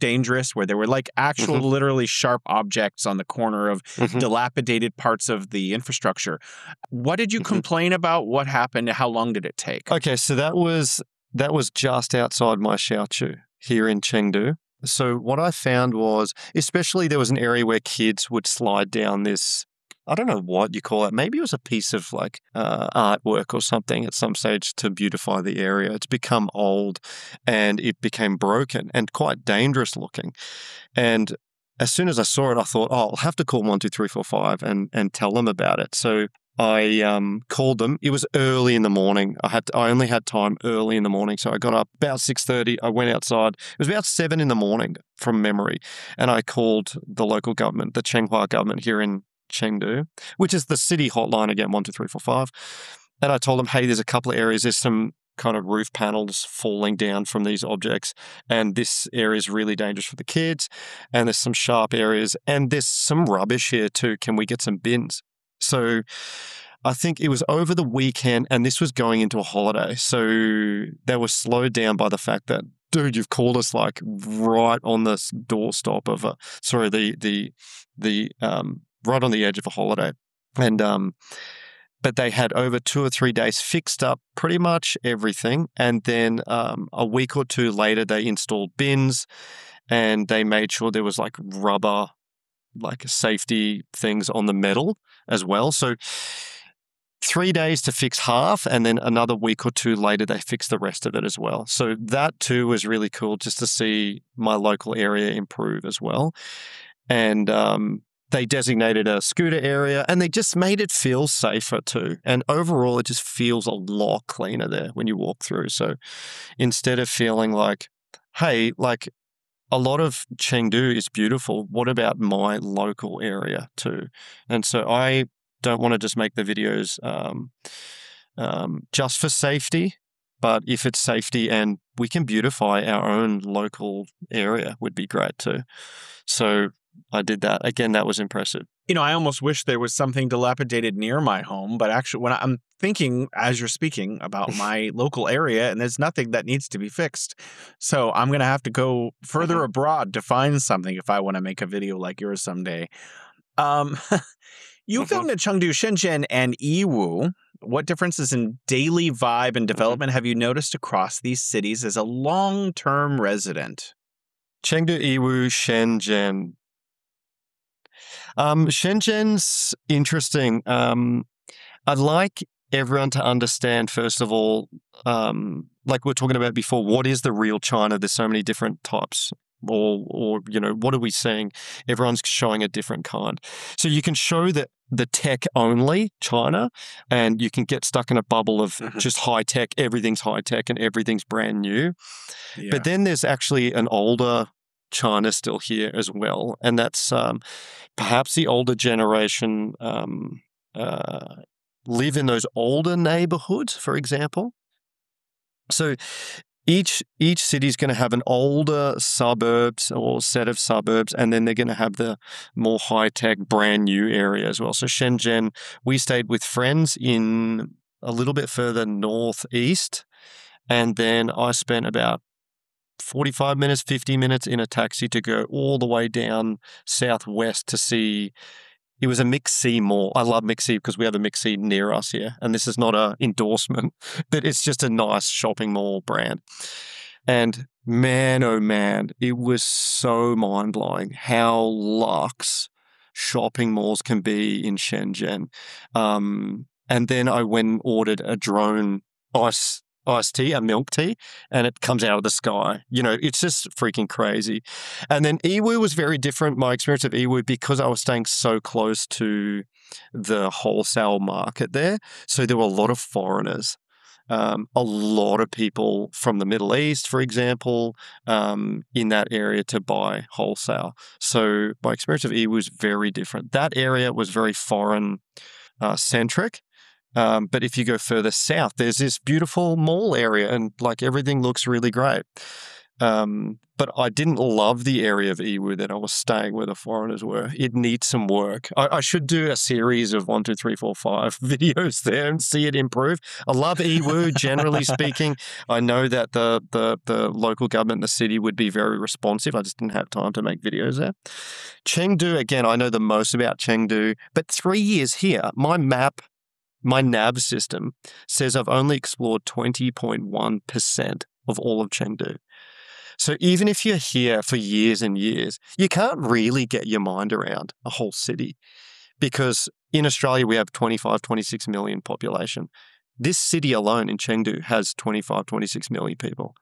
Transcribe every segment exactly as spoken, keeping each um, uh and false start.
dangerous, where there were like actual, Mm-hmm. literally sharp objects on the corner of Mm-hmm. dilapidated parts of the infrastructure. What did you Mm-hmm. complain about? What happened? How long did it take? Okay, so that was that was just outside my Xiaochu here in Chengdu. So what I found was, especially there was an area where kids would slide down this, I don't know what you call it. Maybe it was a piece of like uh, artwork or something at some stage to beautify the area. It's become old and it became broken and quite dangerous looking. And as soon as I saw it, I thought, oh, I'll have to call one two three four five and, and tell them about it. So I um, called them. It was early in the morning. I had to, I only had time early in the morning, so I got up about six thirty. I went outside. It was about seven in the morning from memory, and I called the local government, the Chenghua government here in Chengdu, which is the city hotline again, one two three four five. And I told them, hey, there's a couple of areas. There's some kind of roof panels falling down from these objects, and this area is really dangerous for the kids. And there's some sharp areas, and there's some rubbish here too. Can we get some bins? So I think it was over the weekend, and this was going into a holiday. So they were slowed down by the fact that, dude, you've called us like right on the doorstep of a, sorry, the, the, the, um, right on the edge of a holiday. And, um, but they had over two or three days fixed up pretty much everything. And then um, a week or two later, they installed bins and they made sure there was like rubber, like safety things on the metal as well. So three days to fix half, and then another week or two later, they fixed the rest of it as well. So that too was really cool just to see my local area improve as well. And um, they designated a scooter area, and they just made it feel safer too. And overall, it just feels a lot cleaner there when you walk through. So instead of feeling like, hey, like, a lot of Chengdu is beautiful. What about my local area too? And so I don't want to just make the videos um, um, just for safety, but if it's safety and we can beautify our own local area would be great too. So I did that. Again, that was impressive. You know, I almost wish there was something dilapidated near my home, but actually when I'm thinking as you're speaking about my local area, and there's nothing that needs to be fixed. So I'm going to have to go further Mm-hmm. abroad to find something if I want to make a video like yours someday. Um, you Mm-hmm. filmed in Chengdu, Shenzhen, and Yiwu. What differences in daily vibe and development have you noticed across these cities as a long-term resident? Chengdu, Yiwu, Shenzhen. Um, Shenzhen's interesting. Um, I'd like everyone to understand, first of all, um, like we were talking about before, what is the real China? There's so many different types. Or, or, you know, what are we seeing? Everyone's showing a different kind. So you can show that the tech only China, and you can get stuck in a bubble of Mhm. just high tech, everything's high tech and everything's brand new. Yeah. But then there's actually an older China still here as well. And that's um, perhaps the older generation um, uh, live in those older neighborhoods, for example. So each each city is going to have an older suburbs or set of suburbs, and then they're going to have the more high-tech, brand new area as well. So Shenzhen, we stayed with friends in a little bit further northeast, and then I spent about forty-five minutes, fifty minutes in a taxi to go all the way down southwest to see. It was a MixC mall. I love MixC because we have a MixC near us here. And this is not an endorsement, but it's just a nice shopping mall brand. And man, oh man, it was so mind-blowing how luxe shopping malls can be in Shenzhen. Um, and then I went and ordered a drone ice iced tea, a milk tea, and it comes out of the sky. You know, it's just freaking crazy. And then Yiwu was very different. My experience of Yiwu, because I was staying so close to the wholesale market there, so there were a lot of foreigners. Um, a lot of people from the Middle East, for example, um, in that area to buy wholesale. So my experience of Yiwu was very different. That area was very foreign uh, centric. Um, but if you go further south, there's this beautiful mall area and like everything looks really great. Um, but I didn't love the area of Yiwu that I was staying where the foreigners were. It needs some work. I, I should do a series of one, two, three, four, five videos there and see it improve. I love Yiwu, generally speaking. I know that the, the the local government in the city would be very responsive. I just didn't have time to make videos there. Chengdu, again, I know the most about Chengdu, but three years here, my map, my nav system says I've only explored twenty point one percent of all of Chengdu. So even if you're here for years and years, you can't really get your mind around a whole city because in Australia, we have twenty-five, twenty-six million population. This city alone in Chengdu has twenty-five, twenty-six million people.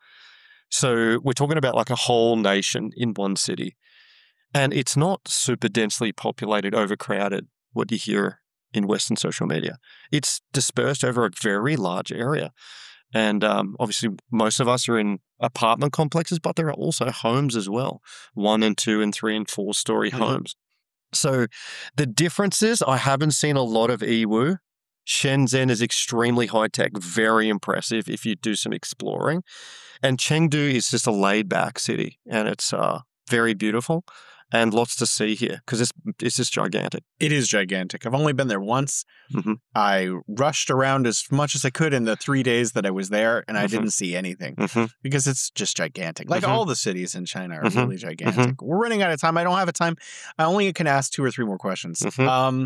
So we're talking about like a whole nation in one city. And it's not super densely populated, overcrowded, what you hear in Western social media. It's dispersed over a very large area. And um, obviously, most of us are in apartment complexes, but there are also homes as well, one and two and three and four story mm-hmm. homes. So the difference is I haven't seen a lot of Yiwu. Shenzhen is extremely high tech, very impressive if you do some exploring. And Chengdu is just a laid back city and it's uh, very beautiful. And lots to see here because it's, it's just gigantic. It is gigantic. I've only been there once. Mm-hmm. I rushed around as much as I could in the three days that I was there, and I mm-hmm. didn't see anything mm-hmm. because it's just gigantic. Like mm-hmm. all the cities in China are mm-hmm. really gigantic. Mm-hmm. We're running out of time. I don't have a time. I only can ask two or three more questions. Mm-hmm. Um,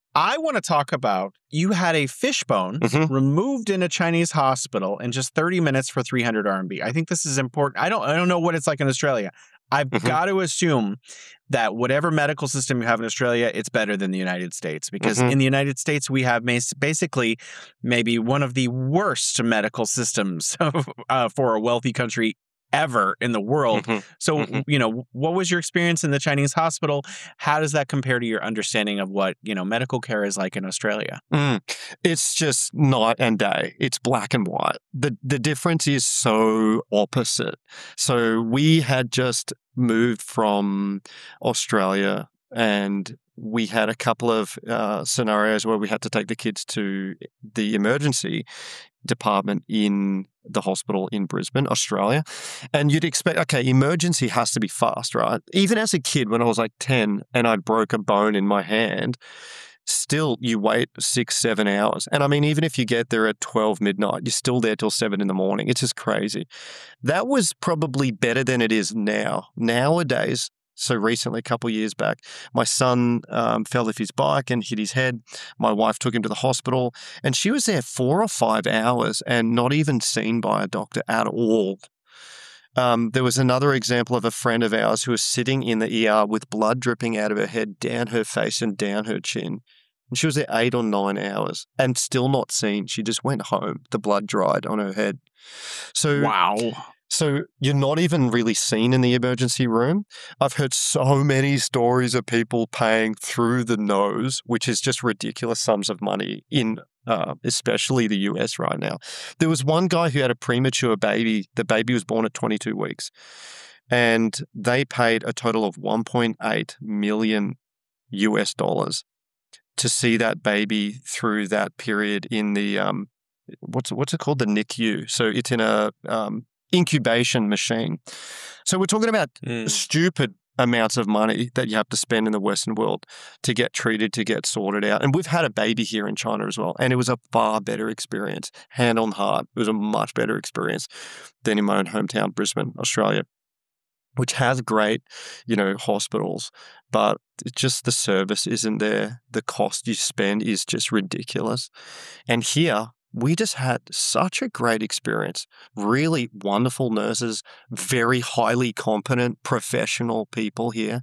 I want to talk about you had a fish bone mm-hmm. removed in a Chinese hospital in just thirty minutes for three hundred R M B. I think this is important. I don't I don't know what it's like in Australia. I've mm-hmm. got to assume that whatever medical system you have in Australia, it's better than the United States because mm-hmm. in the United States, we have basically maybe one of the worst medical systems uh, for a wealthy country ever in the world. Mm-hmm. So, mm-hmm. you know, what was your experience in the Chinese hospital? How does that compare to your understanding of what, you know, medical care is like in Australia? Mm. It's just night and day. It's black and white. The the difference is so opposite. So we had just moved from Australia and we had a couple of uh, scenarios where we had to take the kids to the emergency department in the hospital in Brisbane, Australia. And you'd expect, okay, emergency has to be fast, right? Even as a kid, when I was like ten and I broke a bone in my hand, still you wait six, seven hours. And I mean, even if you get there at twelve midnight, you're still there till seven in the morning. It's just crazy. That was probably better than it is now. Nowadays, so recently, a couple of years back, my son um, fell off his bike and hit his head. My wife took him to the hospital and she was there four or five hours and not even seen by a doctor at all. Um, there was another example of a friend of ours who was sitting in the E R with blood dripping out of her head, down her face and down her chin. And she was there eight or nine hours and still not seen. She just went home. The blood dried on her head. So wow. So you're not even really seen in the emergency room. I've heard so many stories of people paying through the nose, which is just ridiculous sums of money in uh, especially the U S right now. There was one guy who had a premature baby. The baby was born at twenty-two weeks. And they paid a total of one point eight million U S dollars to see that baby through that period in the, um, what's, what's it called? The N I C U. So it's in a... Um, incubation machine. So we're talking about mm. stupid amounts of money that you have to spend in the Western world to get treated, to get sorted out. And we've had a baby here in China as well. And it was a far better experience, hand on heart. It was a much better experience than in my own hometown, Brisbane, Australia, which has great, you know, hospitals, but it's just the service isn't there. The cost you spend is just ridiculous. And here, we just had such a great experience. Really wonderful nurses, very highly competent professional people here.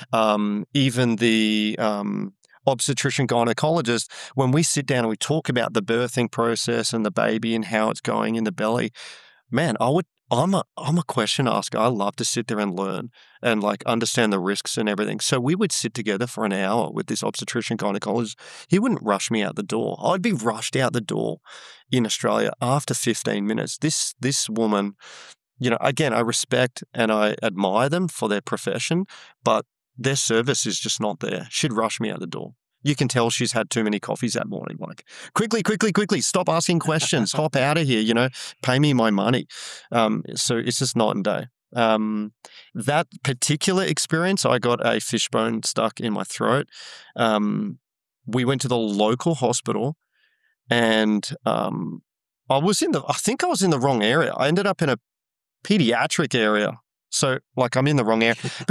Um, even the um, obstetrician gynecologist, when we sit down and we talk about the birthing process and the baby and how it's going in the belly, man, I would I'm a I'm a question asker. I love to sit there and learn and like understand the risks and everything. So we would sit together for an hour with this obstetrician gynecologist. He wouldn't rush me out the door. I'd be rushed out the door in Australia after fifteen minutes. This this woman, you know, again, I respect and I admire them for their profession, but their service is just not there. She'd rush me out the door. You can tell she's had too many coffees that morning. Like, quickly, quickly, quickly, stop asking questions. Hop out of here, you know, pay me my money. Um, so it's just night and day. Um, that particular experience, I got a fishbone stuck in my throat. Um, we went to the local hospital, and um, I was in the. I think I was in the wrong area. I ended up in a pediatric area. So, like, I'm in the wrong area.